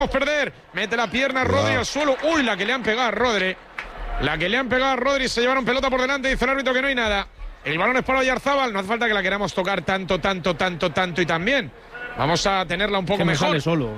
perder, mete la pierna Rodri al suelo. Uy, la que le han pegado a Rodri. La que le han pegado a Rodri, se llevaron pelota por delante, dice el árbitro que no hay nada. El balón es para Oyarzábal, no hace falta que la queramos tocar tanto y también. Vamos a tenerla un poco que me mejor. sale solo.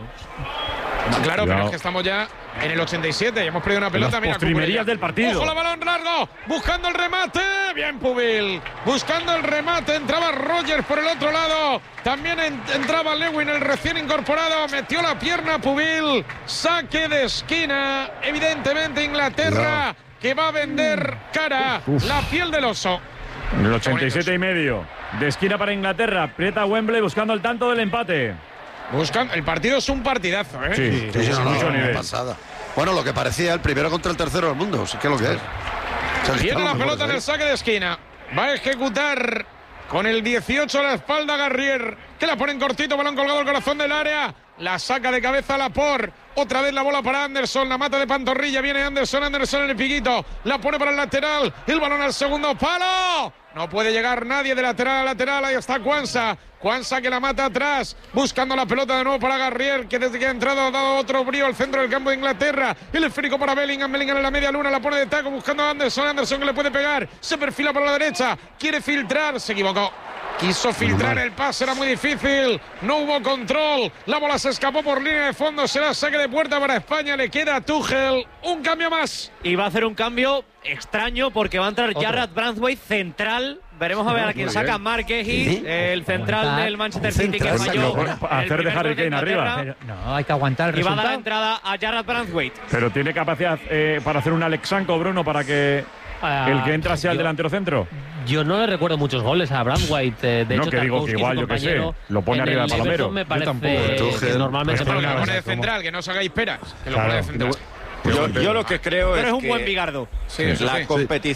Claro, pero es que estamos ya en el 87 y hemos perdido una pelota. Las postrimerías del partido. ¡Ojo, la balón largo! Buscando el remate. Bien, Pubil. Buscando el remate. Entraba Rogers por el otro lado. También entraba Lewin, el recién incorporado. Metió la pierna Pubil. Saque de esquina. Evidentemente Inglaterra que va a vender cara. La piel del oso. En el 87 y medio. De esquina para Inglaterra. Aprieta Wembley buscando el tanto del empate. El partido es un partidazo, ¿eh? Sí, mucho nivel. Pasada. Bueno, lo que parecía el primero contra el tercero del mundo. Sí, que es lo que es. Tiene la pelota en el saque de esquina. Va a ejecutar con el 18 a la espalda Garrier, que la pone en cortito, balón colgado al corazón del área. La saca de cabeza Laporte. Otra vez la bola para Anderson. La mata de pantorrilla. Viene Anderson en el piquito. La pone para el lateral. El balón al segundo palo. No puede llegar nadie de lateral a lateral. Ahí está Quansah. Quansah que la mata atrás. Buscando la pelota de nuevo para Garrier, que desde que ha entrado ha dado otro brío al centro del campo de Inglaterra. El esférico para Bellingham. Bellingham en la media luna. La pone de taco buscando a Anderson. Anderson que le puede pegar. Se perfila para la derecha. Quiere filtrar. Se equivocó. Quiso filtrar el pase, era muy difícil. No hubo control. La bola se escapó por línea de fondo. Será saque de puerta para España. Le queda a Tuchel. Un cambio más. Y va a hacer un cambio extraño porque va a entrar Jarrad Branthwaite central. Veremos a ver a quién saca Márquez y el central del Manchester City que falló. Hacer de Harry Kane arriba. Pero no, hay que aguantar el resultado. Y va a dar la entrada a Jarrad Branthwaite. Pero tiene capacidad para hacer un Alexanko, Bruno, para que el que entra sea el delantero centro. Yo no le recuerdo muchos goles a Branthwaite. De no, hecho, que digo que igual, yo que sé, lo pone arriba de Palomero. Me parece que normalmente lo pone de central, que no os hagáis peras. Que lo pone de central. Yo lo que creo es que un buen Bigardo. Sí, la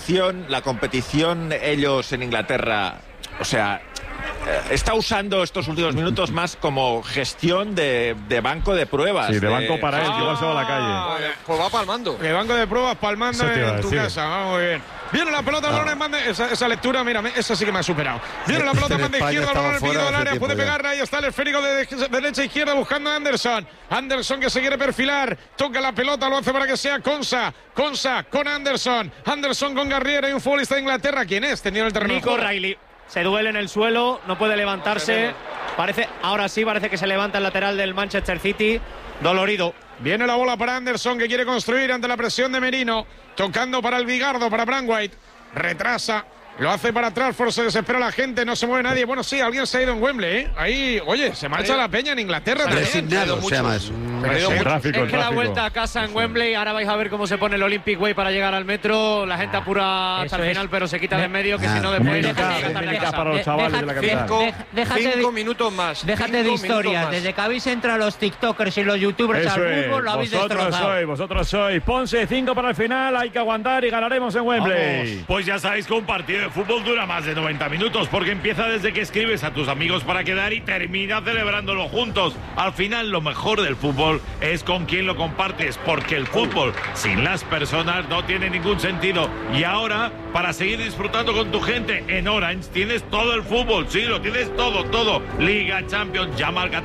competición ellos en Inglaterra, o sea, está usando estos últimos minutos más como gestión de banco de pruebas. Sí, de banco para él, que igual se va a la calle. Pues va palmando. De banco de pruebas palmando en tu casa. Vamos muy bien. Viene la pelota, balón en banda. Esa lectura, mira, esa sí que me ha superado. Viene la pelota, banda izquierda, balón en el piquito del área. Puede pegarla, ahí está el esférico de derecha a izquierda buscando a Anderson. Anderson que se quiere perfilar. Toca la pelota, lo hace para que sea Quansah. Quansah con Anderson. Anderson con Garrier. Hay un futbolista de Inglaterra. ¿Quién es? Tenido el terreno. Nico Riley. Se duele en el suelo, no puede levantarse. Ahora sí parece que se levanta el lateral del Manchester City. Dolorido. Viene la bola para Anderson, que quiere construir ante la presión de Merino. Tocando para el Bigardo, para Branthwaite. Retrasa. Lo hace para Trafford, se desespera la gente, no se mueve nadie. Bueno, sí, alguien se ha ido en Wembley, ¿eh? Ahí, oye, se marcha la peña en Inglaterra. Resignado se llama eso. Es que la vuelta a casa en Wembley, ahora vais a ver cómo se pone el Olympic Way para llegar al metro. La gente apura hasta el final, pero se quita de en medio, que si no después... para los chavales de la capital. 5 minutos más. Déjate de historias. Desde que habéis entrado los tiktokers y los youtubers al fútbol, lo habéis destrozado. Vosotros sois. Ponce, 5 para el final, hay que aguantar y ganaremos en Wembley. Vamos. Pues ya sabéis que un partido de fútbol dura más de 90 minutos porque empieza desde que escribes a tus amigos para quedar y termina celebrándolo juntos. Al final lo mejor del fútbol es con quien lo compartes, porque el fútbol sin las personas no tiene ningún sentido. Y ahora, para seguir disfrutando con tu gente, en Orange tienes todo el fútbol, sí, lo tienes todo. Liga, Champions, llama al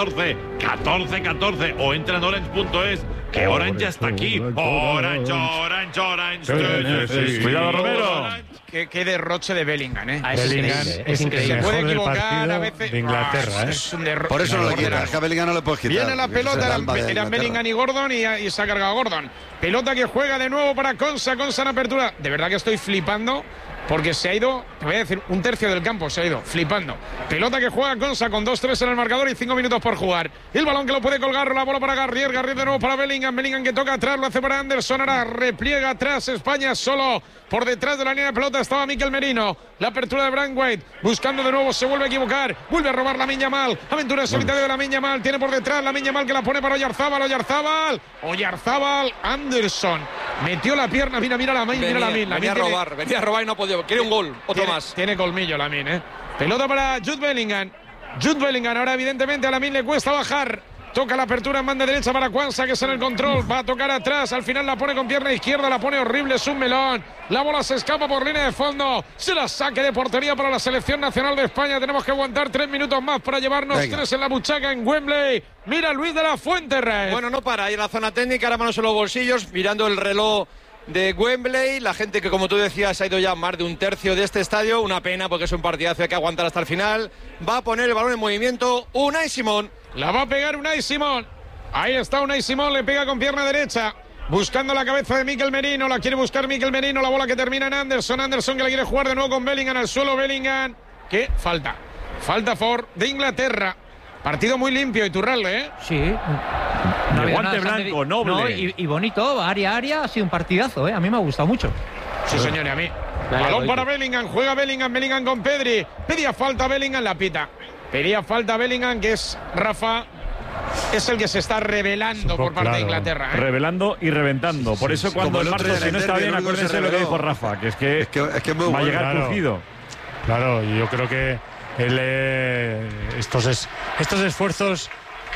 1414 o entra en orange.es. Que Orange ya está aquí. Orange. Cuidado, Romero. Qué derroche de Bellingham, ¿eh? Es increíble. Se puede equivocar a veces. De Inglaterra, ¿eh? Es un derroche. Por eso no le quitas. A Bellingham no le puedes quitar. Viene la pelota, eran Bellingham y Gordon y se ha cargado Gordon. Pelota que juega de nuevo para Quansah en apertura. De verdad que estoy flipando. Porque se ha ido, te voy a decir, un tercio del campo se ha ido, flipando. Pelota que juega Quansah con 2-3 en el marcador y 5 minutos por jugar. El balón que lo puede colgar, la bola para Garrier de nuevo para Bellingham que toca atrás, lo hace para Anderson, ahora repliega atrás España solo. Por detrás de la línea de pelota estaba Mikel Merino. La apertura de Branthwaite, buscando de nuevo, se vuelve a equivocar. Vuelve a robar Lamine Yamal. Aventura en solitario de Lamine Yamal. Tiene por detrás Lamine Yamal que la pone para Oyarzábal. Anderson. Metió la pierna, mira Lamine. Venía a robar y no ha podido. Quiere un gol, otro más. Tiene colmillo Lamine, ¿eh? Pelota para Jude Bellingham. Ahora evidentemente a Lamine le cuesta bajar. Toca la apertura en banda derecha para Quansah, que es en el control. Va a tocar atrás. Al final la pone con pierna izquierda. La pone horrible. Es un melón. La bola se escapa por línea de fondo. Se la saque de portería para la selección nacional de España. Tenemos que aguantar 3 minutos más para llevarnos 3 en la buchaca en Wembley. Mira Luis de la Fuente, Rey. Bueno, no para. Ahí en la zona técnica, ahora manos en los bolsillos, mirando el reloj de Wembley. La gente que, como tú decías, ha ido ya más de un tercio de este estadio. Una pena porque es un partidazo, hay que aguantar hasta el final. Va a poner el balón en movimiento Unai Simón. La va a pegar Unai Simón. Ahí está Unai Simón, le pega con pierna derecha. Buscando la cabeza de Mikel Merino, la quiere buscar Mikel Merino, la bola que termina en Anderson. Anderson que la quiere jugar de nuevo con Bellingham al suelo. Bellingham, que falta a favor de Inglaterra. Partido muy limpio, Iturralde, ¿eh? Sí. De guante blanco, noble. No, y bonito, área a área, ha sido un partidazo, ¿eh? A mí me ha gustado mucho. Sí, señor, y a mí. Balón para Bellingham, juega Bellingham con Pedri. Pedía falta Bellingham, la pita. Pedía falta Bellingham, que es Rafa. Es el que se está revelando por parte de Inglaterra, ¿eh? Revelando y reventando. Por eso cuando el martes, si no está bien, acuérdense lo que dijo Rafa, que es que va a llegar crujido. Claro, y yo creo que estos esfuerzos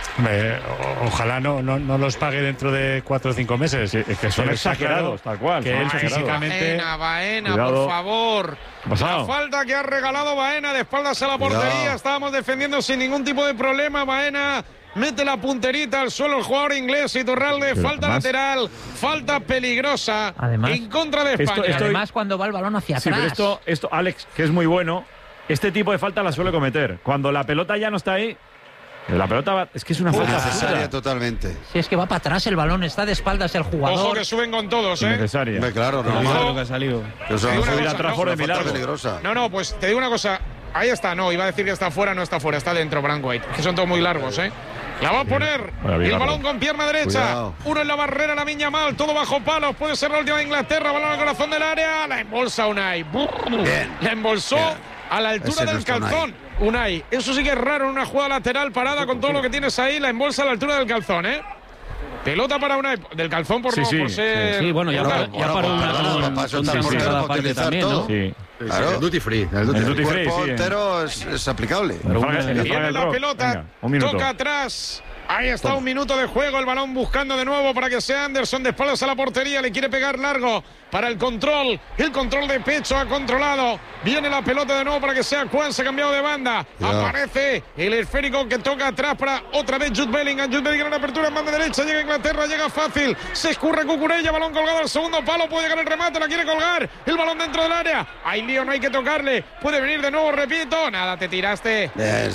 ojalá no los pague dentro de 4 o 5 meses. Sí, es que son exagerados, tal cual. Que él físicamente... Baena, por favor. La falta que ha regalado Baena de espaldas a la portería. Estábamos defendiendo sin ningún tipo de problema. Baena mete la punterita al suelo el jugador inglés. Iturralde, falta lateral, falta peligrosa. Además, en contra de España. Además, cuando va el balón hacia atrás. Pero esto, Alex, que es muy bueno, este tipo de falta la suele cometer. Cuando la pelota ya no está ahí, la pelota es que es una falta necesaria totalmente. Si es que va para atrás el balón, está de espaldas el jugador. Ojo que suben con todos, ¿eh? Necesaria. Claro, no. que ha salido. Subir atrás por de milagro. No, pues te digo una cosa. Ahí está, no, iba a decir que está fuera, no está fuera, está dentro Braithwaite, que son todos muy largos, ¿eh? La va a poner el balón con pierna derecha. Cuidado. Uno en la barrera, la Miña Mal, todo bajo palos. Puede ser la última de Inglaterra. Balón al corazón del área. La embolsa Unai. La embolsó a la altura del calzón. Unai. Eso sí que es raro en una jugada lateral parada con todo lo que tienes ahí. La embolsa a la altura del calzón, ¿eh? Pelota para Unai. Del calzón por ser... Sí, bueno, ya paró una parte también, ¿no? Sí. Claro. El duty free. El cuerpo entero es aplicable. Viene la pelota, toca atrás. Ahí está, un minuto de juego, el balón buscando de nuevo para que sea Anderson de espaldas a la portería, le quiere pegar largo para el control de pecho ha controlado, viene la pelota de nuevo para que sea Quansah, cambiado de banda, aparece el esférico que toca atrás para otra vez Jude Bellingham en la apertura en banda derecha, llega Inglaterra, llega fácil, se escurre Cucurella, balón colgado al segundo palo, puede llegar el remate, la quiere colgar, el balón dentro del área, hay lío, no hay que tocarle, puede venir de nuevo, repito, nada, te tiraste,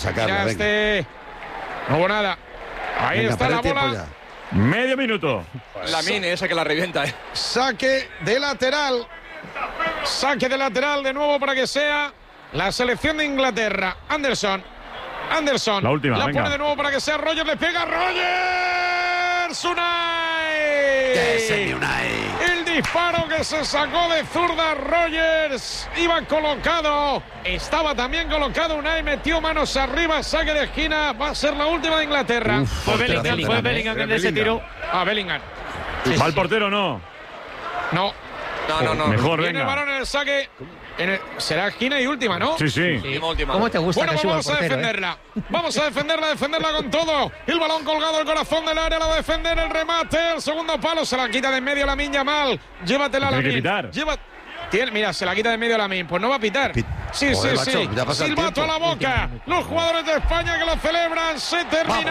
no hubo nada. Ahí está la bola. Medio minuto. La Mini, esa que la revienta. Saque de lateral. Saque de lateral de nuevo para que sea la selección de Inglaterra. Anderson. La última, venga. Pone de nuevo para que sea Rogers. Le pega Rogers. Unai. El disparo que se sacó de zurda Rogers. Iba colocado. Estaba también colocado Unai. Metió manos arriba. Saque de esquina. Va a ser la última de Inglaterra. Fue Bellingham en ese tiro. Bellingham. ¿Va al portero o no? No. Mejor, viene el balón en el saque. Será esquina y última, ¿no? Sí. ¿Cómo te gusta que suba el portero, defenderla. Vamos a defenderla con todo. El balón colgado al corazón del área, la va a defender, el remate, el segundo palo, se la quita de en medio la Miña Mal. Llévatela a la Miña. Mira, se la quita de en medio la Miña. Pues no va a pitar. Sí. Silbato a la boca. Los jugadores de España que lo celebran. Se terminó.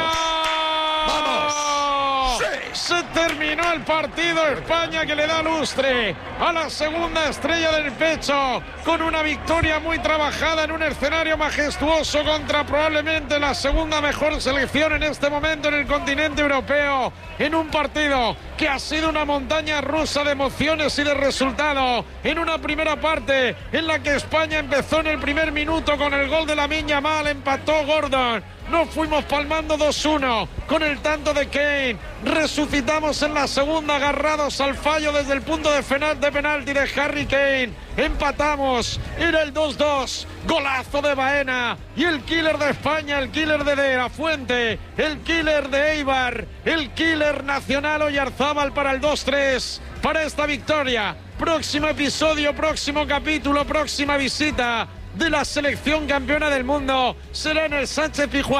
¡Vamos! Se terminó el partido. España que le da lustre a la segunda estrella del pecho con una victoria muy trabajada en un escenario majestuoso contra probablemente la segunda mejor selección en este momento en el continente europeo, en un partido que ha sido una montaña rusa de emociones y de resultados, en una primera parte en la que España empezó en el primer minuto con el gol de la Miña Mal, empató Gordon. Nos fuimos palmando 2-1 con el tanto de Kane. Resucitamos en la segunda agarrados al fallo desde el punto de penalti de Harry Kane. Empatamos. Era el 2-2. Golazo de Baena. Y el killer de España, el killer de la Fuente, el killer de Eibar, el killer nacional Oyarzábal para el 2-3. Para esta victoria. Próximo episodio, próximo capítulo, próxima visita de la selección campeona del mundo será en el Sánchez Pizjuán.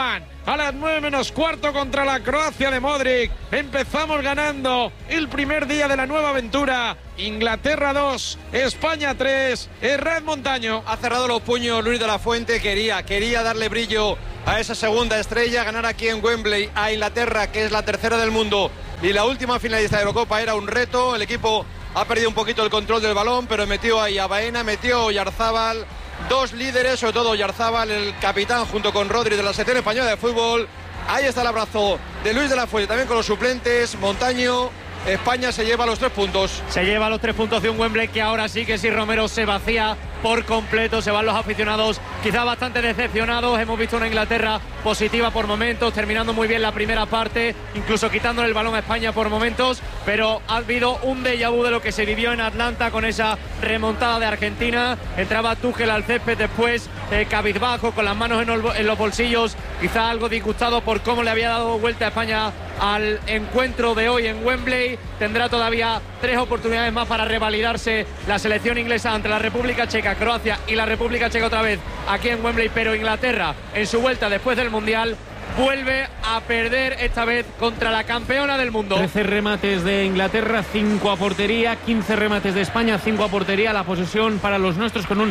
a las 9 menos cuarto contra la Croacia de Modric. Empezamos ganando el primer día de la nueva aventura. Inglaterra 2, España 3, Herrera Montaño. Ha cerrado los puños Luis de la Fuente, quería darle brillo a esa segunda estrella, ganar aquí en Wembley a Inglaterra, que es la tercera del mundo, y la última finalista de Eurocopa era un reto. El equipo ha perdido un poquito el control del balón, pero metió ahí a Baena, metió a Oyarzábal, dos líderes, sobre todo Oyarzábal, el capitán, junto con Rodri de la selección española de fútbol. Ahí está el abrazo de Luis de la Fuente, también con los suplentes. Montaño, España se lleva los 3 puntos. Se lleva los 3 puntos de un Wembley que ahora sí que si Romero se vacía por completo, se van los aficionados quizá bastante decepcionados. Hemos visto una Inglaterra positiva por momentos, terminando muy bien la primera parte, incluso quitándole el balón a España por momentos, pero ha habido un déjà vu de lo que se vivió en Atlanta con esa remontada de Argentina. Entraba Tuchel al césped después, cabizbajo, con las manos en los bolsillos, quizá algo disgustado por cómo le había dado vuelta a España al encuentro de hoy en Wembley. Tendrá todavía 3 oportunidades más para revalidarse la selección inglesa ante la República Checa, Croacia y la República Checa otra vez aquí en Wembley, pero Inglaterra en su vuelta después del Mundial vuelve a perder, esta vez contra la campeona del mundo. 13 remates de Inglaterra, 5 a portería, 15 remates de España, 5 a portería. La posesión para los nuestros con un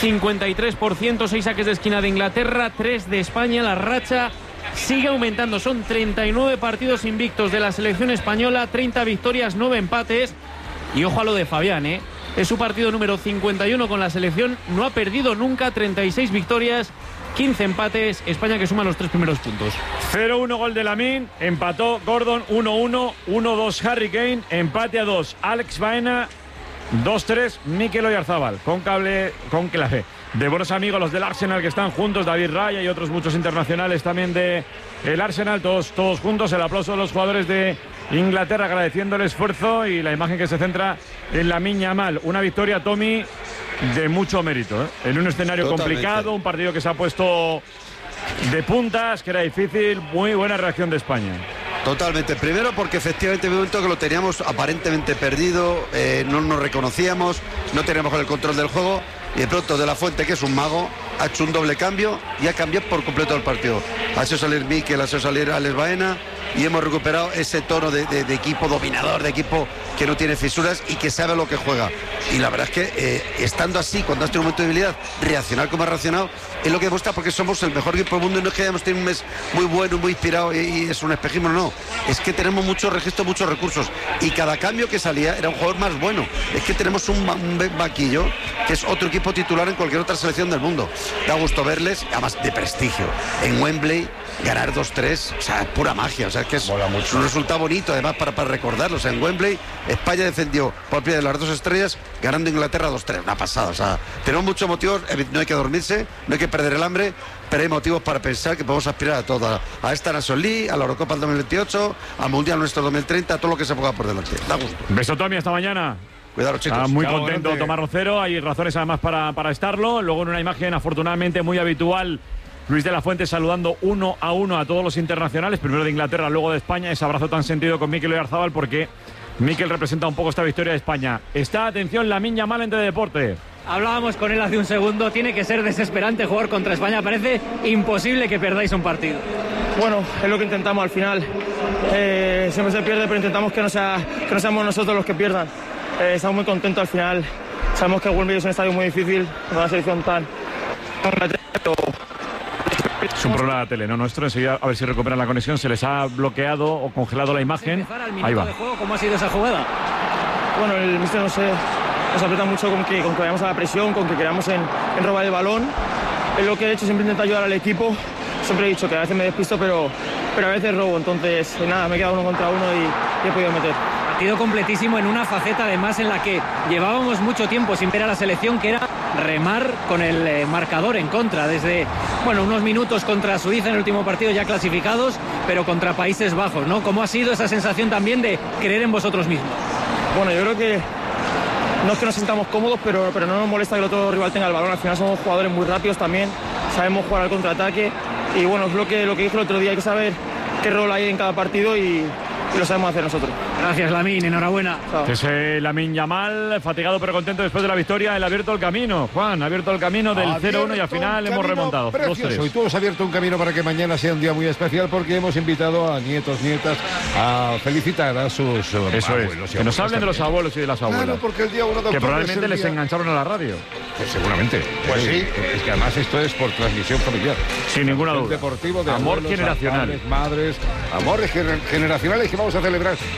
53%, 6 saques de esquina de Inglaterra, 3 de España. La racha sigue aumentando, son 39 partidos invictos de la selección española, 30 victorias, 9 empates. Y ojo a lo de Fabián, es su partido número 51 con la selección, no ha perdido nunca, 36 victorias, 15 empates. España que suma los 3 primeros puntos. 0-1 gol de Lamine, empató Gordon, 1-1, 1-2 Harry Kane, empate a 2 Alex Baena, 2-3 Mikel Oyarzábal, con clave de buenos amigos los del Arsenal que están juntos, David Raya y otros muchos internacionales también de el Arsenal, todos juntos. El aplauso de los jugadores de Inglaterra agradeciendo el esfuerzo y la imagen que se centra en Lamine Yamal. Una victoria, Tommy, de mucho mérito, en un escenario complicado, un partido que se ha puesto de puntas, que era difícil. Muy buena reacción de España. Totalmente. Primero porque efectivamente en un momento que lo teníamos aparentemente perdido, no nos reconocíamos, no teníamos el control del juego, y de pronto De la Fuente, que es un mago, ha hecho un doble cambio y ha cambiado por completo el partido. Ha hecho salir Mikel, ha hecho salir Alex Baena y hemos recuperado ese tono de equipo dominador, de equipo que no tiene fisuras y que sabe lo que juega. Y la verdad es que estando así, cuando has tenido un momento de debilidad, reaccionar como ha reaccionado, es lo que demuestra, porque somos el mejor equipo del mundo. Y no es que hayamos tenido un mes muy bueno, muy inspirado y es un espejismo, no. Es que tenemos muchos registros, muchos recursos. Y cada cambio que salía era un jugador más bueno. Es que tenemos un banquillo que es otro equipo titular en cualquier otra selección del mundo. Da gusto verles, además de prestigio. En Wembley, ganar 2-3, o sea, pura magia. O sea, es que es un resultado bonito, además, para recordarlo. O sea, en Wembley, España defendió por pie de las 2 estrellas, ganando Inglaterra 2-3. Una pasada. O sea, tenemos muchos motivos. No hay que dormirse, no hay que perder el hambre, pero hay motivos para pensar que podemos aspirar a todo. A esta Nations League, a la Eurocopa del 2028, al Mundial nuestro 2030, a todo lo que se ponga por delante. Da gusto. Beso, Tommy, hasta mañana. Cuidado, chicos. Está muy contento Tomás Rocero. Hay razones además para estarlo. Luego, en una imagen afortunadamente muy habitual, Luis de la Fuente saludando 1 a 1 a todos los internacionales, primero de Inglaterra, luego de España. Ese abrazo tan sentido con Mikel Oyarzábal, porque Mikel representa un poco esta victoria de España. Está, atención, Lamine Yamal en Teledeporte. Hablábamos con él hace un segundo. Tiene que ser desesperante jugar contra España. Parece imposible que perdáis un partido. Bueno, es lo que intentamos al final. Siempre se pierde, pero intentamos que no seamos nosotros los que pierdan. Estamos muy contentos al final. Sabemos que Wembley es un estadio muy difícil, con una selección tan... Es un problema de la tele, ¿no? Nuestro, enseguida a ver si recuperan la conexión. Se les ha bloqueado o congelado la imagen. Ahí va. De juego, ¿cómo ha sido esa jugada? Bueno, el míster nos aprieta mucho con que vayamos a la presión, con que queramos en robar el balón. Es lo que he hecho, siempre intento ayudar al equipo. Siempre he dicho que a veces me despisto, pero a veces robo. Entonces, nada, me he quedado 1 contra 1 y he podido meter. Partido completísimo en una faceta además en la que llevábamos mucho tiempo sin ver a la selección, que era remar con el marcador en contra, desde unos minutos contra Suiza en el último partido ya clasificados, pero contra Países Bajos, ¿no? ¿Cómo ha sido esa sensación también de creer en vosotros mismos? Bueno, yo creo que no es que nos sintamos cómodos, pero no nos molesta que el otro rival tenga el balón. Al final somos jugadores muy rápidos también, sabemos jugar al contraataque y bueno, es lo que dije el otro día, hay que saber qué rol hay en cada partido y lo sabemos hacer nosotros. Gracias, Lamine, enhorabuena. Ese Lamine Yamal, fatigado pero contento después de la victoria, él ha abierto el camino. Juan, ha abierto el camino del 0-1 y al final hemos remontado. 2-3. Y tú has abierto un camino para que mañana sea un día muy especial porque hemos invitado a nietos, nietas a felicitar a sus abuelos. Que nos hablen de los abuelos y de las abuelas. Claro, porque el día 1 de octubre que probablemente les día... engancharon a la radio. Pues seguramente. Pues sí. Es que además esto es por transmisión familiar. Sin ninguna duda. Deportivo de amor abuelos, generacional. Padres, madres, amores generacionales que vamos a celebrar